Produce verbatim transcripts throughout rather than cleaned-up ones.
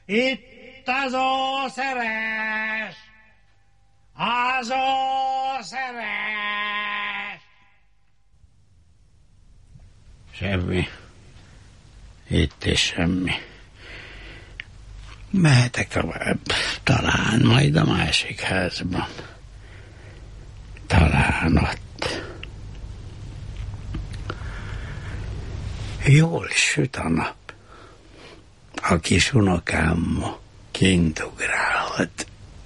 Itt az ószeres, az ószeres. Semmi. Itt is semmi. Mehetek tovább. Talán majd a másik házban. Talán ott. Jól süt a nap. A kis unokám ma kint ugrálhat.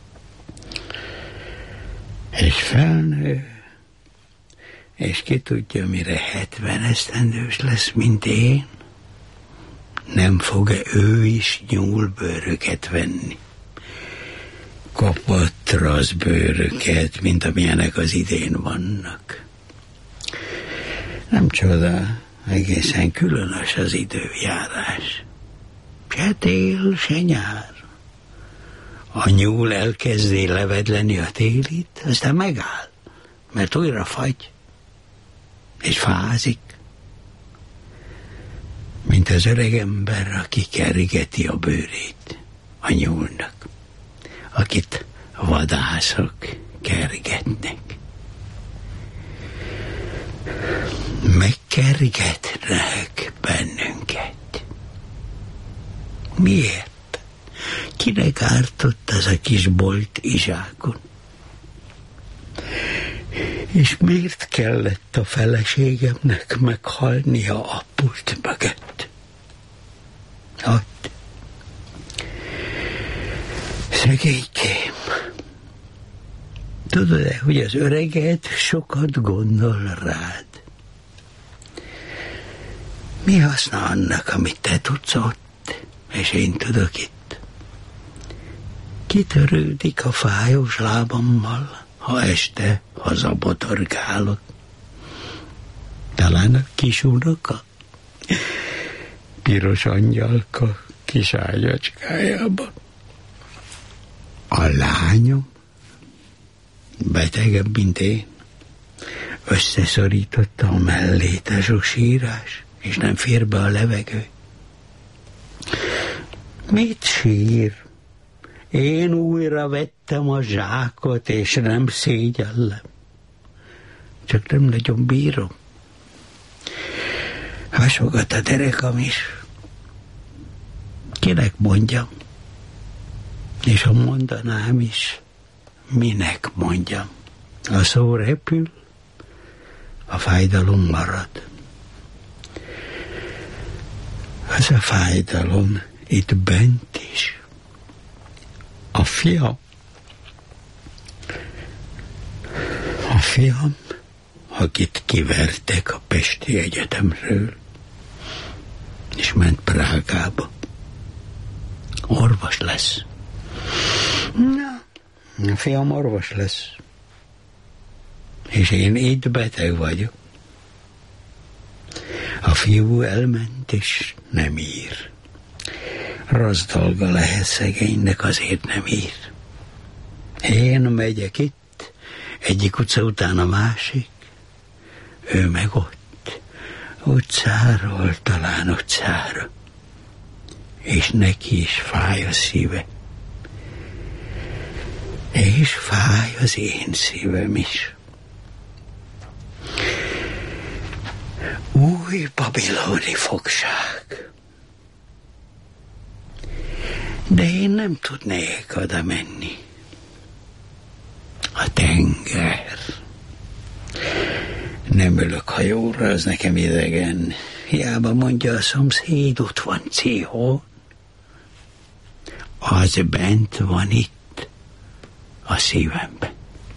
És felnő, és ki tudja, mire hetven esztendős lesz, mint én, nem fog-e ő is nyúlbőröket venni? Kapatrasz bőröket, mint amilyenek az idén vannak. Nem csoda, egészen különös az időjárás. Se tél, se nyár. A nyúl elkezdi levedleni a télit, aztán megáll, mert újra fagy, és fázik, mint az öreg ember, aki kergeti a bőrét a nyúlnak, akit vadászok kergetnek. Megkergetnek bennünket. Miért? Kinek ártott az a kis bolt izsákon? És miért kellett a feleségemnek meghalnia a pult mögött? Ott. Szegénykém. Tudod-e, hogy az öreged sokat gondol rád? Mi haszna annak, amit te tudsz ott, és én tudok itt? Kitörődik a fájós lábammal, ha este hazabotorgálok. Talán a kis unoka, piros angyalka kis ágyacskájában. A lányom, betegebb, mint én, összeszorította a mellét a sok sírás, és nem fér be a levegő. Mit sír? Én újra vettem a zsákot, és nem szégyellem. Csak nem nagyon bírom. Hasogat a derekam is. Kinek mondjam? És ha mondanám is, minek mondjam? A szó repül, a fájdalom marad. Az a fájdalom itt bent is. A fiam, a fiam, akit kivertek a Pesti Egyetemről, és ment Prágába. Orvos lesz. Na, a fiam orvos lesz. És én itt beteg vagyok. A fiú elment, és nem ír. Rossz dolga lehet szegénynek, azért nem ír. Én megyek itt, egyik utca után a másik, ő meg ott, utcáról talán utcára, és neki is fáj a szíve. És fáj az én szívem is. Új babiloni fogság. De én nem tudnék oda menni. A tenger. Nem ülök hajóra, az nekem idegen. Hiába mondja a szomszéd, ott van Cihón. Az bent van itt, a szívemben.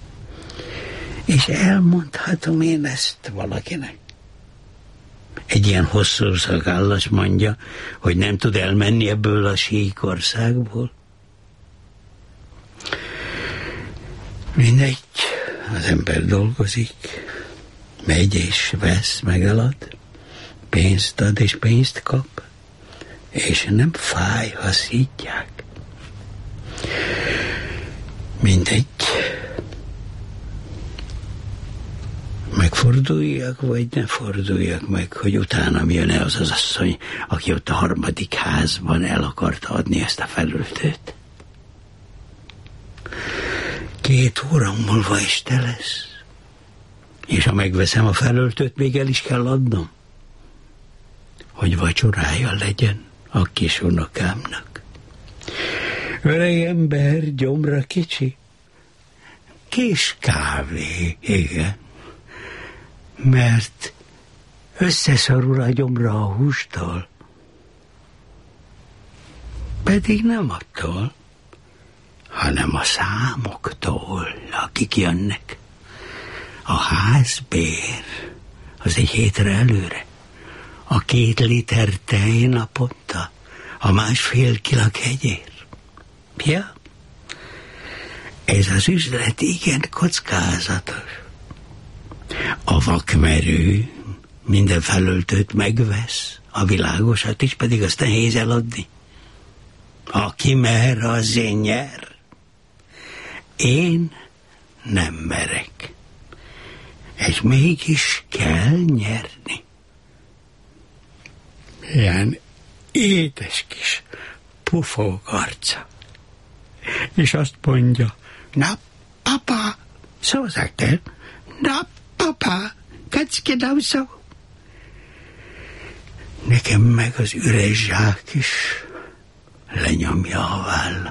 És elmondhatom én ezt valakinek. Egy ilyen hosszú szakállas mondja, hogy nem tud elmenni ebből a síkországból. Mindegy, az ember dolgozik, megy és vesz, megalad, pénzt ad és pénzt kap, és nem fáj, ha szítják. Mindegy, meg Forduljak, vagy ne forduljak meg, hogy utánam jön-e az az asszony, aki ott a harmadik házban el akarta adni ezt a felöltőt. Két óra múlva este lesz, és ha megveszem a felöltőt, még el is kell adnom, hogy vacsorája legyen a kis unokámnak. Öreg ember, gyomra kicsi, kis kávé, igen, mert összeszorul a gyomra a hústól, pedig nem attól, hanem a számoktól, akik jönnek. A házbér az egy hétre előre, a két liter tej naponta, a másfél kilak hegyér. Ja, ez az üzlet igen kockázatos. A vakmerő minden felöltőt megvesz, a világosat is pedig azt nehéz eladni. Aki mer, az én nyer. Én nem merek. És mégis kell nyerni. Ilyen édes kis pufók arca. És azt mondja, na, papa, so sagt er, na, papa, ganz genau so. Nekem meg az üres zsák is lenyomja a vállam.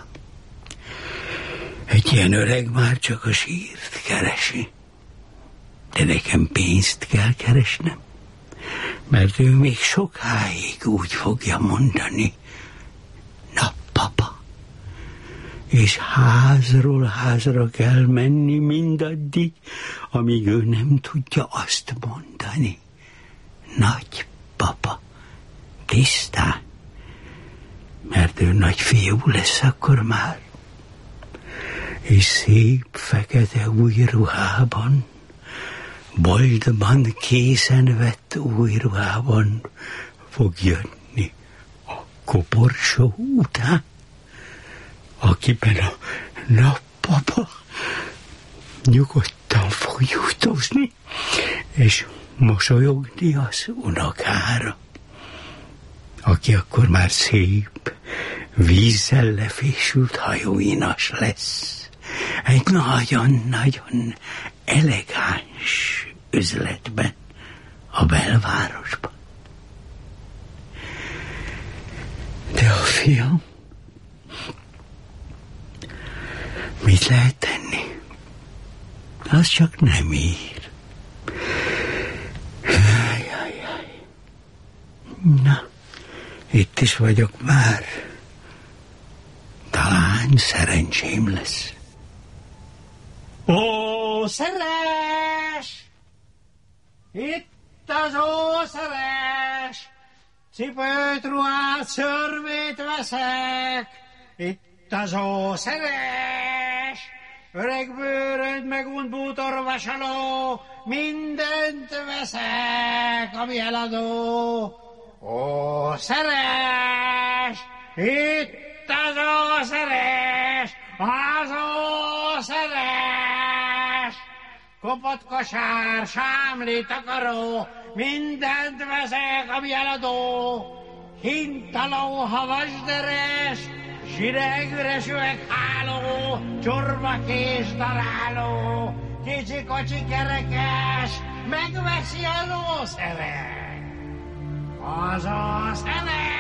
Egy ilyen öreg már csak a sírt keresi. De nekem pénzt kell keresnem, mert ő még sokáig úgy fogja mondani, na, papa, és házról házra kell menni mindaddig, amíg ő nem tudja azt mondani. Nagy papa, tisztán, mert ő nagy fiú lesz akkor már, és szép fekete új ruhában, boltban készen vett új ruhában fog jönni a koporsó után, akiben a nappapa nyugodtan fog jutózni, és mosolyogni az unokára, aki akkor már szép, vízzel lefésült hajóinas lesz. Egy nagyon-nagyon elegáns üzletben, a belvárosban. De a fiam, mit lehet tenni? Az csak nem ír. Ajajaj. Na, itt is vagyok már. Talán szerencsém lesz. Ó, szeres! Itt az ószeres! Cipőt, ruhát, szörmét veszek! Itt az ószeres! Öreg bőröd, meg unt bútor vasaló, mindent veszek, ami eladó. Ó, szeres! Itt az ószeres! Az ószeres! Kopott kosár, sámli, takaró, mindent veszek, ami eladó. Hintaló, havasderes, zsireg, üres üvegháló, csorba kés daráló, kicsi kocsi kerekes, megveszi az ószeres. Az ószeres!